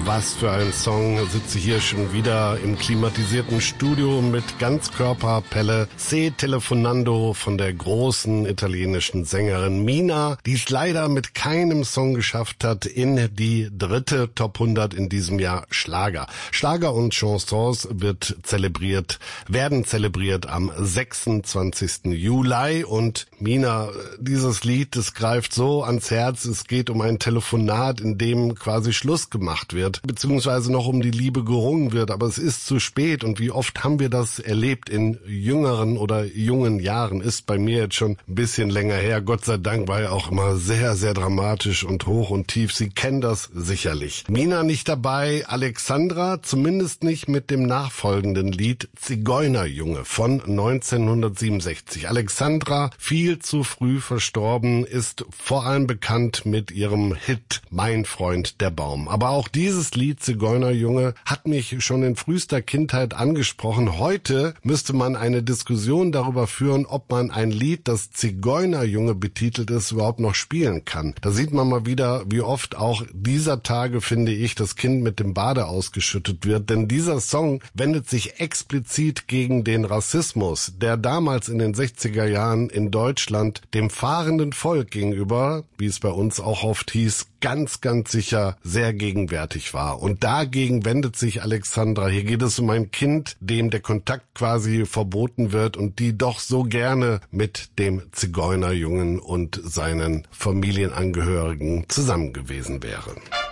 Was für ein Song, sitze hier schon wieder im klimatisierten Studio mit Ganzkörperpelle Se Telefonando von der großen italienischen Sängerin Mina, die es leider mit keinem Song geschafft hat in die dritte Top 100 in diesem Jahr Schlager. Schlager und Chansons werden zelebriert am 26. Juli und Mina, dieses Lied, das greift so ans Herz, es geht um ein Telefonat, in dem quasi Schluss gemacht wird, beziehungsweise noch um die Liebe gerungen wird, aber es ist zu spät und wie oft haben wir das erlebt in jüngeren oder jungen Jahren, ist bei mir jetzt schon ein bisschen länger her, Gott sei Dank, war ja auch immer sehr, sehr dramatisch und hoch und tief, Sie kennen das sicherlich. Mina nicht dabei, Alexandra zumindest nicht mit dem nachfolgenden Lied Zigeunerjunge von 1967. Alexandra, viel zu früh verstorben, ist vor allem bekannt mit ihrem Hit Mein Freund der Baum. Aber auch dieses Lied Zigeunerjunge hat mich schon in frühester Kindheit angesprochen. Heute müsste man eine Diskussion darüber führen, ob man ein Lied, das Zigeunerjunge betitelt ist, überhaupt noch spielen kann. Da sieht man mal wieder, wie oft auch dieser Tage, finde ich, das Kind mit dem Bade ausgeschüttet wird. Denn dieser Song wendet sich explizit gegen den Rassismus, der damals in den 60er Jahren in Deutschland dem fahrenden Volk gegenüber, wie es bei uns auch oft hieß, ganz, ganz sicher sehr gegenwärtig war. Und dagegen wendet sich Alexandra. Hier geht es um ein Kind, dem der Kontakt quasi verboten wird und die doch so gerne mit dem Zigeunerjungen und seinen Familienangehörigen zusammen gewesen wäre.